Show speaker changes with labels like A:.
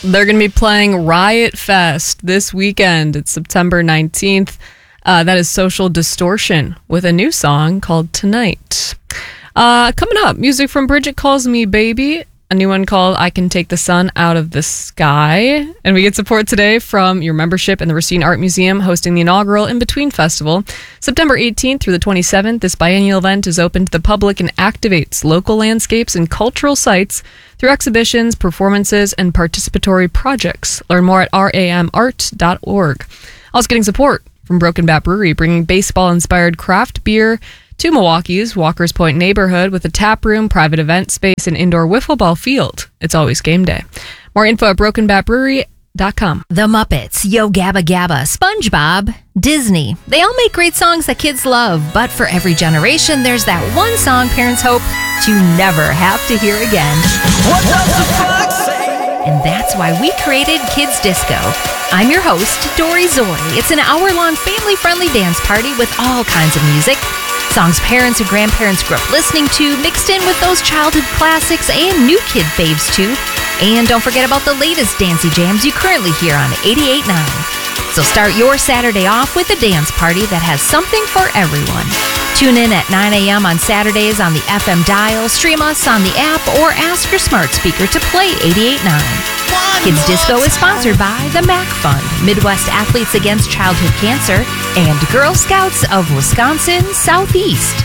A: They're going to be playing Riot Fest this weekend. It's September 19th. That is Social Distortion with a new song called Tonight. Coming up, music from Bridget Calls Me Baby, a new one called I Can Take the Sun Out of the Sky. And we get support today from your membership in the Racine Art Museum hosting the inaugural In Between Festival. September 18th through the 27th, this biennial event is open to the public and activates local landscapes and cultural sites through exhibitions, performances, and participatory projects. Learn more at ramart.org. Also getting support from Broken Bat Brewery, bringing baseball-inspired craft beer to Milwaukee's Walker's Point neighborhood with a tap room, private event space, and indoor wiffle ball field. It's always game day. More info at brokenbatbrewery.com.
B: The Muppets, Yo Gabba Gabba, SpongeBob, Disney. They all make great songs that kids love, but for every generation, there's that one song parents hope to never have to hear again.
C: What does the fox say?
B: And that's why we created Kids Disco. I'm your host, Dory Zori. It's an hour-long family-friendly dance party with all kinds of music. Songs parents and grandparents grew up listening to, mixed in with those childhood classics and new kid faves too. And don't forget about the latest dancey jams you currently hear on 88.9. So start your Saturday off with a dance party that has something for everyone. Tune in at 9 a.m. on Saturdays on the FM dial, stream us on the app, or ask your smart speaker to play 88.9. Kids Disco is sponsored by the MAC Fund, Midwest Athletes Against Childhood Cancer, and Girl Scouts of Wisconsin Southeast.